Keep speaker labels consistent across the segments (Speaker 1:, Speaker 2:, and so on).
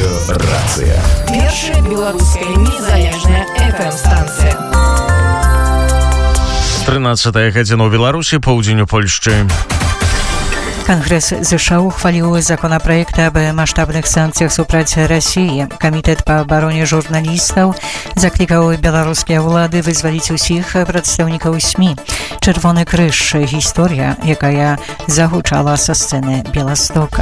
Speaker 1: Радыёрацыя.
Speaker 2: Першая беларуская незалежная FM-станцыя.
Speaker 3: 13 гадзіна ў Беларусі, поўдзень у Польшчы.
Speaker 4: Конгресс США ухвалил законопроект об масштабных санкциях супраць России. Комитет по обороне журналистов закликал белорусские улады вызволить усіх представников СМИ. Червоный крыж – история, якая загучала со сцены Белостока.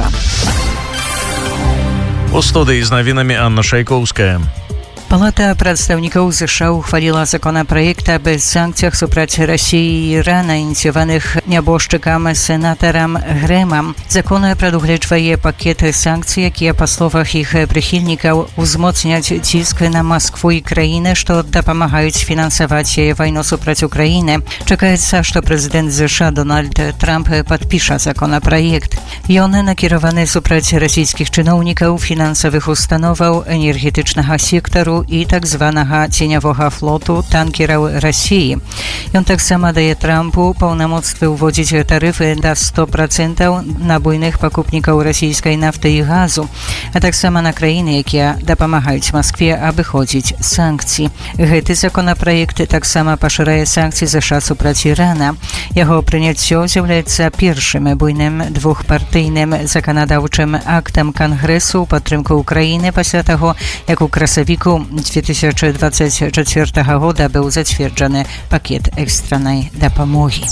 Speaker 3: У студии з навінамі Анна Шайковская.
Speaker 4: Палата прадстаўнікоў США ухвалила законопроект об санкциях супраць России и Ирана, инициированных нябожчыкам сенатарам Грэмам. Закон прадугледжвае пакеты санкцый, якія, па словах іх прыхільнікаў, узмоцняць ціск на Москву і краіны, што дапамагаюць фінансаваць вайну супраць Украіны. Чакаецца, што прэзідэнт США Дональд Трамп падпіша законопроект. Ён накіраваны супраць расійскіх чыноўнікаў, фінансавых установаў, энергетычнага сектару і так званага ценявога флоту танкераў Расіі. Ён таксама дае Трампу паўнамоцтвы ўводзіць тарыфы да 100% на буйных пакупнікаў расійскай нафты і газу, а таксама на краіны, якія дапамагаюць Маскве абыходзіць санкцыі. Гэты законопроект таксама пашырае санкцыі США супраць Ірана. Яго прыняццё з'яўляецца першым буйным двухпартыйным заканадаўчым актам Кангрэсу ў падтрымку Украіны пасля таго, як у красавіку 2024 года быў зацверджаны пакет экстраннай дапамогі.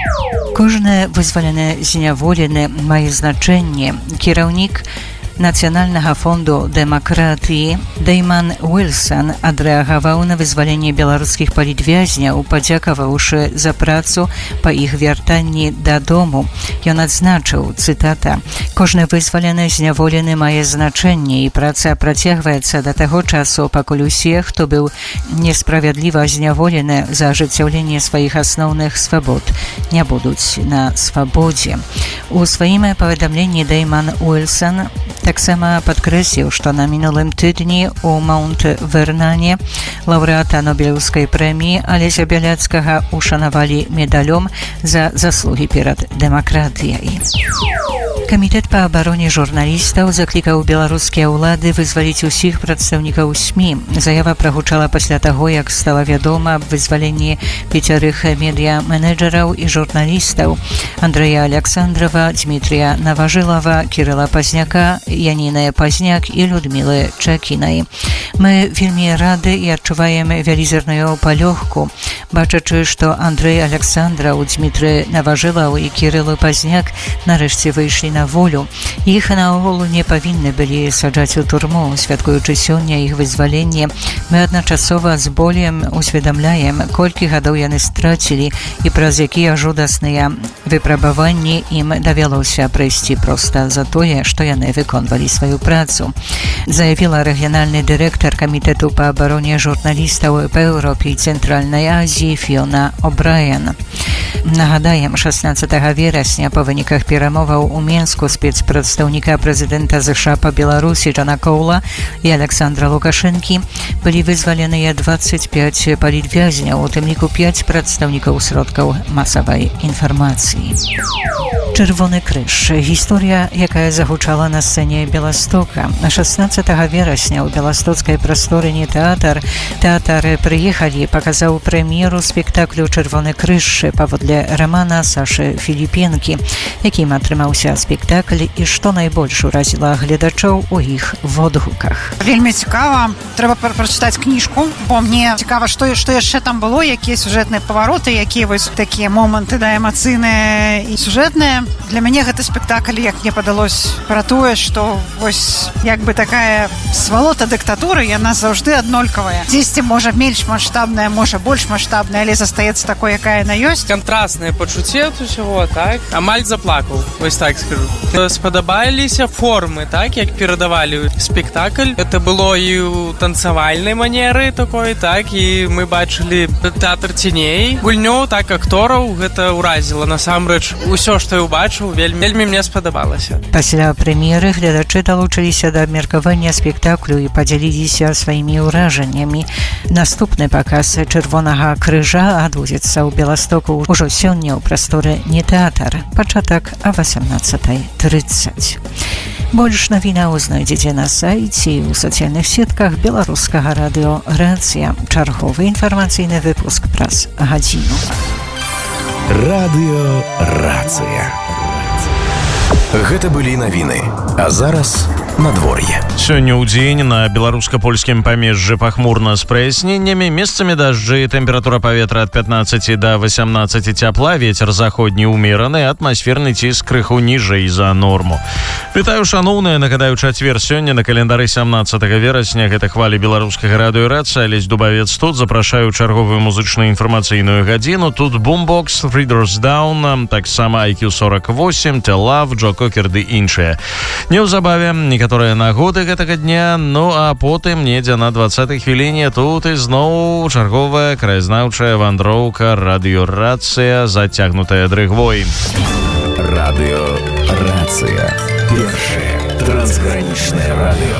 Speaker 4: Кожны вызвалены зняволены мае значэнне. Кіраўнік Нацыянальнага фонду дэмакратыі Дэйман Уілсан адрэагаваў на вызваленне беларускіх палітвязняў, падзякаваўшы за працу па іх вяртанні дадому. Ён адзначыў, цытата: «Кожны вызвалены зняволены мае значэнне, і праца працягваецца да таго часу, пакуль усе, хто быў несправядліва зняволены за ажыццяўленне сваіх асноўных свабод, не будуць на свабодзе». У сваім паведамленні Дэйман Уілсан таксама падкрэсліў, што на мінулым тыдні у Маунт-Вернане лаўрэата Нобелеўскай прэміі Алеся Бяляцкага ушанавалі медалём за заслугі перад дэмакратыяй. Камітэт па абароне журналістаў заклікаў беларускія ўлады вызваліць усіх прадстаўнікаў СМІ. Заява прагучала пасля таго, як стала вядома аб вызваленні 5 медыа-менеджераў і журналістаў: Андрэя Александрова, Дмітрія Наважылава, Кірыла Пазняка, Яніны Пазняк і Людмілы Чакінай. Мы вельмі рады і адчуваем вялізерную палёгку, бачачы, што Андрэй Александраў, Дмітры Наважылаў і Кірылы Пазняк нарэшце выйшлі на волю. Іх наогул не павінны былі саджаць у турму. Святкуючы сёння іх вызваленне, мы адначасова з болем усведамляем, колькі гадоў яны страцілі і праз якія жудасныя выпрабаванні ім давялося прайсці проста за тое, што яны выконвалі сваю працу, заявіла рэгіянальны дырэктар камітэту па абароне журналістаў па Еўропе і Цэнтральнай Азіі Фіона О'Брайен. Нагадаем, 16 верасня па выніках перамоваў у Менску спецпрадстаўніка прэзідэнта США па Беларусі Джана Коула і Александра Лукашэнкі былі вызваленыя 25 палітвязняў, у тым ліку 5 прадстаўнікаў сродкаў масавай інфармацыі. Чырвоны крыж – гісторыя, якая загучала на сцэне Беластока. 16 верасня ў беластоцкай прасторыні тэатр прыехалі, паказаў прэм'еру спектаклю «Чырвоны крыж» паводле рамана Сашы Філіпенкі, якім атрымаўся спектакль і што найбольш уразіла гледачоў у іх водгуках.
Speaker 5: Вельмі цікава. Трэба прачытаць кніжку, бо мне цікава, што яшчэ там было, якія сюжэтныя павароты, якія вось такія моманты, да, эмацыйныя і сюжэтныя. Для мяне гэты спектакль, як мне падалось, пра тое, што вось як бы такая свалота дыктатуры, яна заўжды аднолькавая. Дзесьці можа менш маштабная, можа больш маштабная, але застаецца такой, якая яна ёсць.
Speaker 6: Кантрастнае пачуцце ад усяго, так? Амаль заплакаў, вось так скажу. Спадабаліся формы, так, як перадавалі спектакль. Это было і ў танцавальнай манеры такой, так, і мы бачылі тэатр ценей. Гульню, так, актораў, гэта ўразіла. Насамрэч, усё, што я ўбачыў, вельмі мне спадабалася.
Speaker 4: Пасля прэм'еры гледачы далучыліся да абмеркавання спектаклю і падзяліліся сваімі ўражаннямі. Наступны паказ «Чырвонага крыжа» адбудзецца ў Беластоку ўжо сёння ў прасторы не тэатр. Пачатак о 18:30. Больш навінаў знойдзеце на сайце і ў сацыяльных сетках беларускага радыё «Рацыя». Чарговы інфармацыйны выпуск праз гадзіну.
Speaker 1: Радыё «Рацыя». Гэта былі навіны. А зараз надвор'е.
Speaker 3: Сёння ў дзень на беларуска-польскім памежжы пахмурна з праясненнямі, месцамі дажджы, тэмпература паветра ад 15 да 18 цяпла, вецер заходні ўмераны, атмасферны ціск крыху ніжэй за норму. Вітаю, шаноўныя, нагадаю, чацвер сёння на календары 17 верасня, гэта хвалі беларускага радыё «Рацыя», Алесь Дубавец тут, запрашаю чарговую музычную інфармацыйную гадзіну. Тут Boombox, Three Doors Down, таксама IQ48, Tell Love, Джо Кокер ды іншыя. Неўзабаве некаторыя нагоды гэтага дня, ну а потым недзе на 20-й хвіліне тут ізноў чарговая краязнаўчая вандроўка радыё «Рацыя», зацягнутая дрыгвой.
Speaker 1: Радыё «Рацыя». Першае трансгранічнае радыё.